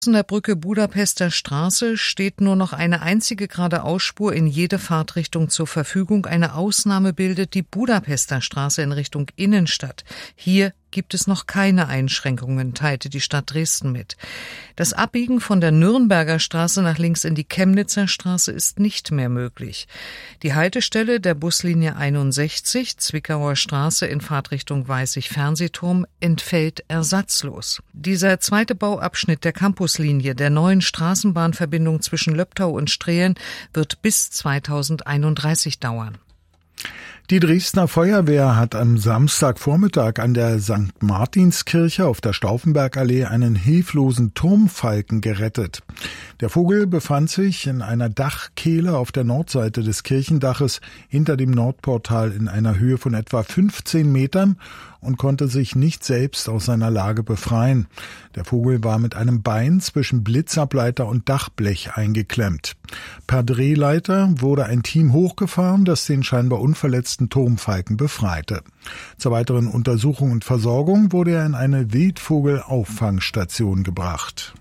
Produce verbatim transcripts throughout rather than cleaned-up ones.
An der Brücke Budapester Straße steht nur noch eine einzige Geradeausspur in jede Fahrtrichtung zur Verfügung. Eine Ausnahme bildet die Budapester Straße in Richtung Innenstadt. Hier gibt es noch keine Einschränkungen, teilte die Stadt Dresden mit. Das Abbiegen von der Nürnberger Straße nach links in die Chemnitzer Straße ist nicht mehr möglich. Die Haltestelle der Buslinie einundsechzig, Zwickauer Straße in Fahrtrichtung Weißig-Fernsehturm, entfällt ersatzlos. Dieser zweite Bauabschnitt der Campuslinie der neuen Straßenbahnverbindung zwischen Löbtau und Strehlen wird bis zweitausendeinunddreißig dauern. Die Dresdner Feuerwehr hat am Samstagvormittag an der Sankt Martinskirche auf der Stauffenbergallee einen hilflosen Turmfalken gerettet. Der Vogel befand sich in einer Dachkehle auf der Nordseite des Kirchendaches hinter dem Nordportal in einer Höhe von etwa fünfzehn Metern und konnte sich nicht selbst aus seiner Lage befreien. Der Vogel war mit einem Bein zwischen Blitzableiter und Dachblech eingeklemmt. Per Drehleiter wurde ein Team hochgefahren, das den scheinbar unverletzten Turmfalken befreite. Zur weiteren Untersuchung und Versorgung wurde er in eine Wildvogelauffangstation gebracht.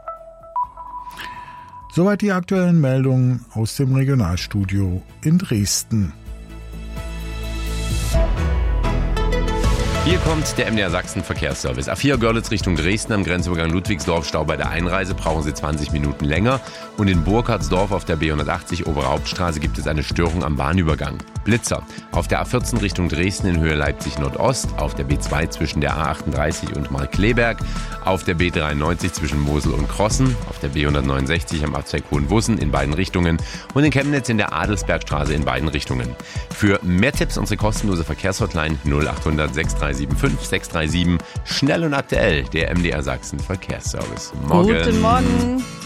Soweit die aktuellen Meldungen aus dem Regionalstudio in Dresden. Hier kommt der M D R Sachsen Verkehrsservice. A vier Görlitz Richtung Dresden am Grenzübergang Ludwigsdorf, Stau bei der Einreise, brauchen Sie zwanzig Minuten länger. Und in Burkhardsdorf auf der B hundertachtzig Obere Hauptstraße gibt es eine Störung am Bahnübergang. Blitzer. Auf der A vierzehn Richtung Dresden in Höhe Leipzig Nordost, auf der B zwei zwischen der A achtunddreißig und Markkleeberg, auf der B dreiundneunzig zwischen Mosel und Krossen, auf der B hundertneunundsechzig am Abzweig Hohenwussen in beiden Richtungen und in Chemnitz in der Adelsbergstraße in beiden Richtungen. Für mehr Tipps unsere kostenlose Verkehrshotline null achthundert sechs drei sieben fünf sechs drei sieben. Schnell und aktuell der M D R Sachsen Verkehrsservice. Morgen. Guten Morgen.